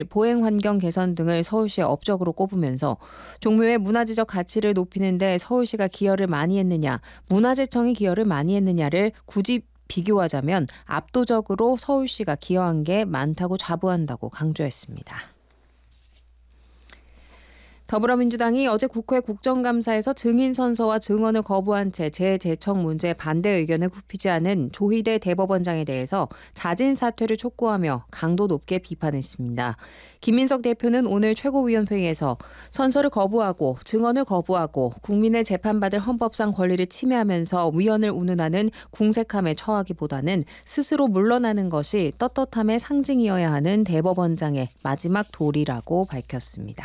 보행 환경 개선 등을 서울시의 업적으로 꼽으면서 종묘의 문화재적 가치를 높이는 데 서울시가 기여를 많이 했느냐, 문화재청이 기여를 많이 했느냐를 굳이 비교하자면 압도적으로 서울시가 기여한 게 많다고 자부한다고 강조했습니다. 더불어민주당이 어제 국회 국정감사에서 증인 선서와 증언을 거부한 채 재제청 문제에 반대 의견을 굽히지 않은 조희대 대법원장에 대해서 자진 사퇴를 촉구하며 강도 높게 비판했습니다. 김민석 대표는 오늘 최고위원회의에서 선서를 거부하고 증언을 거부하고 국민의 재판받을 헌법상 권리를 침해하면서 위헌을 운운하는 궁색함에 처하기보다는 스스로 물러나는 것이 떳떳함의 상징이어야 하는 대법원장의 마지막 도리라고 밝혔습니다.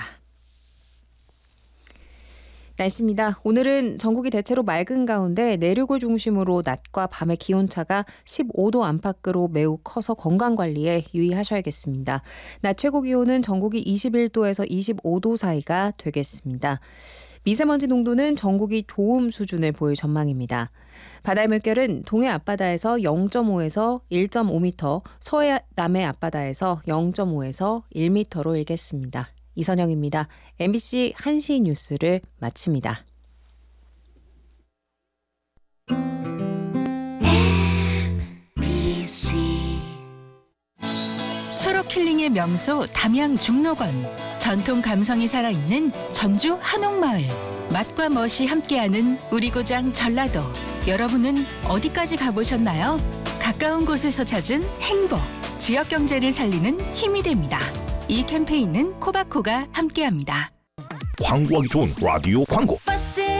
날씨입니다. 오늘은 전국이 대체로 맑은 가운데 내륙을 중심으로 낮과 밤의 기온차가 15도 안팎으로 매우 커서 건강관리에 유의하셔야겠습니다. 낮 최고 기온은 전국이 21도에서 25도 사이가 되겠습니다. 미세먼지 농도는 전국이 좋음 수준을 보일 전망입니다. 바다의 물결은 동해 앞바다에서 0.5에서 1.5m, 서해 남해 앞바다에서 0.5에서 1m로 일겠습니다. 이선영입니다. MBC 1시 뉴스를 마칩니다. 초록 힐링의 명소 담양 중록원. 전통 감성이 살아있는 전주 한옥마을. 맛과 멋이 함께하는 우리 고장 전라도. 여러분은 어디까지 가보셨나요? 가까운 곳에서 찾은 행복. 지역 경제를 살리는 힘이 됩니다. 이 캠페인은 코바코가 함께합니다. 광고하기 좋은 라디오 광고.